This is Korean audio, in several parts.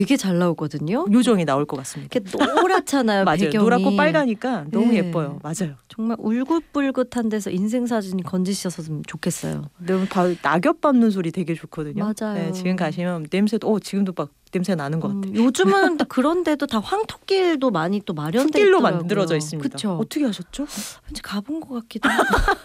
되게 잘 나오거든요. 요정이 나올 것 같습니다. 이렇게 노랗잖아요. 맞아요. 배경이. 노랗고 빨가니까 너무 네. 예뻐요. 맞아요. 정말 울긋불긋한 데서 인생 사진이 건지셨으면 좋겠어요. 너무 낙엽 밟는 소리 되게 좋거든요. 맞아요. 네, 지금 가시면 냄새도 지금도 막 냄새 나는 것 같아요. 요즘은 그런데도 다 황토길도 많이 또 마련돼 흙길로 있더라고요. 만들어져 있습니다. 그쵸? 어떻게 하셨죠? 왠지 가본 것 같기도 하고.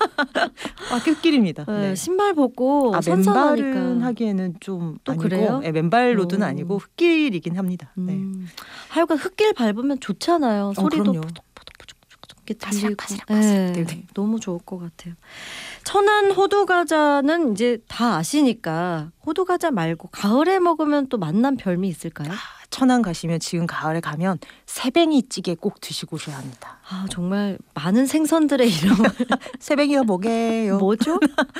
흙길입니다. 네, 네. 신발 벗고 선선하니까. 맨발은 하기에는 좀 또 아니고 그래요? 맨발로드는 아니고 흙길이긴 합니다. 네. 하여간 흙길 밟으면 좋잖아요. 소리도 그럼요. 이렇게 들리고. 바스락바스락. 네, 네. 너무 좋을 것 같아요. 천안 호두과자는 이제 다 아시니까 호두과자 말고 가을에 먹으면 또 맛난 별미 있을까요? 천안 가시면 지금 가을에 가면 새뱅이 찌개 꼭 드시고 오셔야 합니다. 정말 많은 생선들의 이름을 새뱅이가 뭐게요? 뭐죠?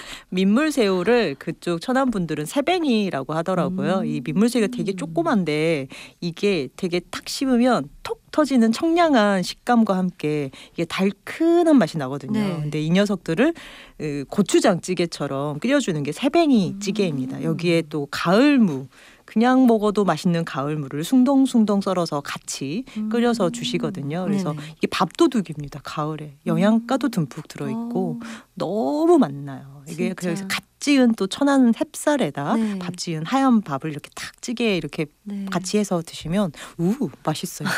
민물새우를 그쪽 천안 분들은 새뱅이라고 하더라고요. 이 민물새우가 되게 조그만데 이게 되게 탁 씹으면 톡 터지는 청량한 식감과 함께 이게 달큰한 맛이 나거든요. 네. 근데 이 녀석들을 고추장 찌개처럼 끓여주는 게 새뱅이 찌개입니다. 여기에 또 가을무, 그냥 먹어도 맛있는 가을무를 숭덩숭덩 썰어서 같이 끓여서 주시거든요. 그래서 네네. 이게 밥도둑입니다. 가을에 영양가도 듬뿍 들어있고 너무 맛나요. 이게 진짜. 그래서 갓 지은 또 천안 햅쌀에다 네. 밥 지은 하얀 밥을 이렇게 탁 찌개에 이렇게 네. 같이 해서 드시면 맛있어요.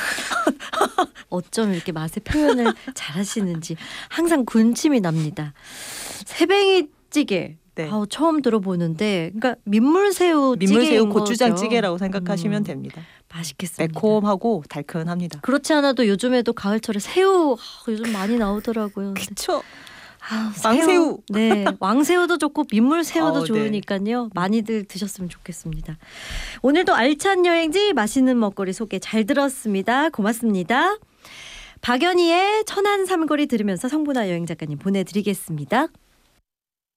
어쩜 이렇게 맛의 표현을 잘하시는지 항상 군침이 납니다. 새뱅이 찌개. 네. 처음 들어보는데, 그러니까 민물새우 고추장 거죠. 찌개라고 생각하시면 됩니다. 맛있겠습니다. 매콤하고 달큰합니다. 그렇지 않아도 요즘에도 가을철에 새우 요즘 많이 나오더라고요. 그쵸? 왕새우. 네, 왕새우도 좋고 민물새우도 네. 좋으니까요. 많이들 드셨으면 좋겠습니다. 오늘도 알찬 여행지 맛있는 먹거리 소개 잘 들었습니다. 고맙습니다. 박연희의 천안 삼거리 들으면서 성분아 여행 작가님 보내드리겠습니다.